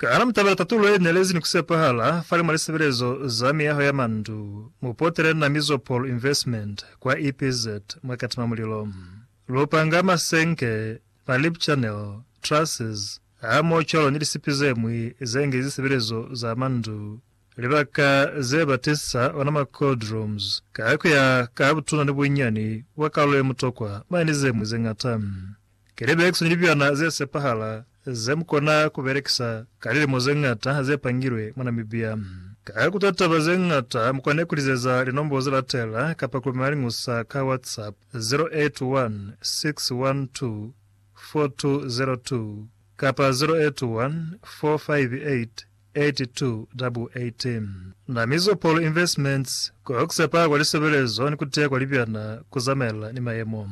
Kana mtabala tatulo enelezi ni kusepa hala fali maliseberezo zami yaho ya mandu mupotere na Mizopol Investment kwa EPZ mwakati mamulilo lupanga masenke malip channel trusses amo cholo nilisipizemwi zenge ziseberezo za mandu libaka zebatisa wanama cold rooms kakuya kabutuna ni bunyani wakalo mutokwa manizemwi zengatam kerebe ekso nilibyana zesepa hala zemkona kuberekisa kalile mozengata zepangirwe mwanamibia kakutata zengata mkwane kulizeza linombozo la tela kapakulumali ngusa ka WhatsApp 081-612-4202 kapa 081-458-8288 na Mizopol Investments kwa kusepa kwa lisobelezo ni kutea kwa libyana kuzamela ni mayemo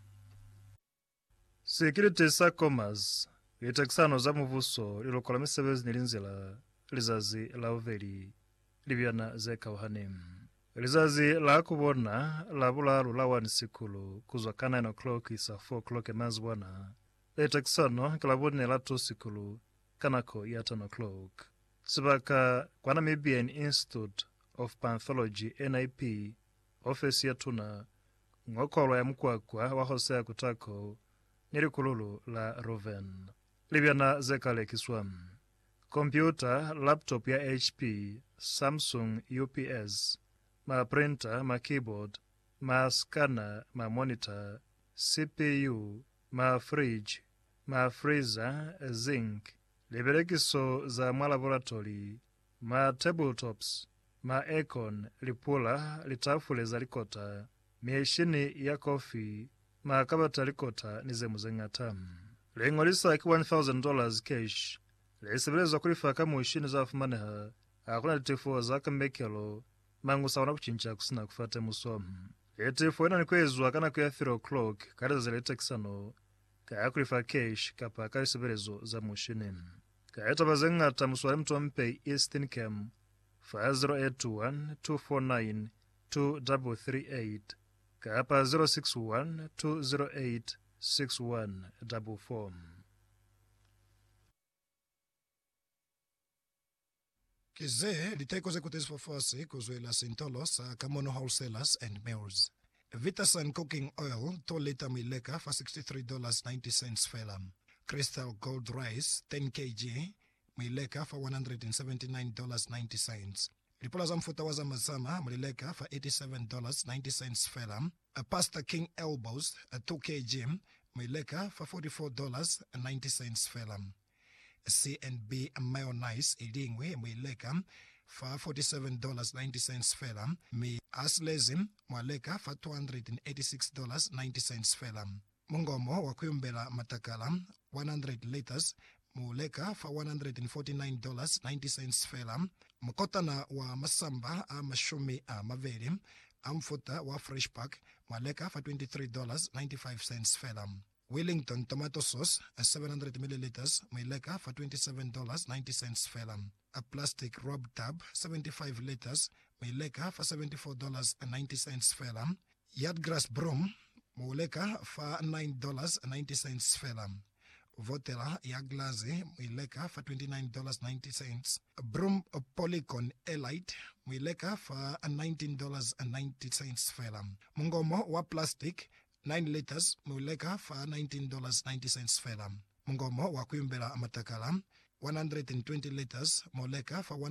Security Commerce Litakisano za muvuso lilokola misebezi nilinzila lizazi la uveli libyana zeka uhane. Lizazi la kubona la bulalu la wani sikulu kuzwa ka 9 o'clock isa 4 o'clock emazwana. Litakisano kilabone la 2 sikulu kanako ya 10 o'clock. Tsibaka kwa Namibian Institute of Pathology NIP ofisi ya tuna ngokolo ya mkwakwa wa hosea kutako nilikululu la Roven. Libyana zekale kiswam. Computer, laptop ya HP, Samsung UPS, ma printer, ma keyboard, ma scanner, ma monitor, CPU, ma fridge, ma freezer, zinc, liberekiso za ma laboratory, ma tabletops, ma aircon, lipula, litafule za likota, mieshini ya kofi, ma kabata likota nizemu zengatam. Lengo lisa ki $1,000 cash. Lesebelezwa kulifaka muishini za afumaneha. Hakuna litifo za kambekelo. Mangu sawana kuchincha kusina kufate musomu. Litifo ina nikwezwa kana kuya 3 o'clock. Kariza zile teksano. Kaya kulifa cash kapa karisebelezo za muishini. Kaya tabazengata muswari mtu mpe Eastern Cam 5081-249-2338. Kaya pa 061-208-6144. Kize liteko zekutis fofose kuzwela sintolos Kamono Wholesalers and Mills. Vitasan cooking oil 2 liter mileka for $63.90 felam. Crystal gold rice 10 kg mileka for $179.90. Lipola za mfuta wa zamazama mileka for $87.90 felam. A pasta king elbows 2 kg mileka for $44.90 felam. C&B mayonnaise ilingwe mwileka for $47.90 felam. Mi aslezim mwaleka for $286.90 felam. Mungomo wa kuyumbela matakala 100 liters muleka for $149.90 felam. Mkotana wa masamba mashumi maveri amfuta wa fresh pack mwaleka for $23.95 felam. Wellington tomato sauce 700 milliliters mileka for $27.90 felam. A plastic rub tub 75 liters mileka for $74.90 felam. Yardgrass broom mileka for $9.90 felam. Votela ya glaze mileka for $29.90. Broom Polycon Elite mileka for $19.90 felam. Mungomo wa plastic 9 liters muleka for $19.90 felam. Mungomo wa kuyumbela matakala 120 liters muleka for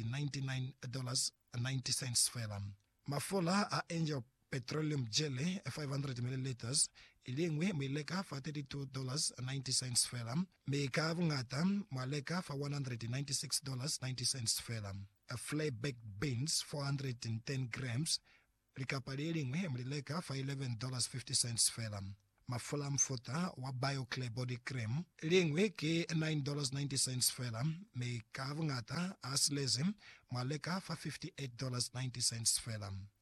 $199.90 felam. Mafola Angel petroleum jelly 500 milliliters ilingwe mileka for $32.90 felam. Meikavungata muleka for $196.90 felam. A flay baked beans 410 grams Rikapalilingwe mlileka for $11.50 felam. Mafula mfuta wa BioClear body cream lingwe ki $9.90 felam. Me kavungata aslezim maleka for $58.90 felam.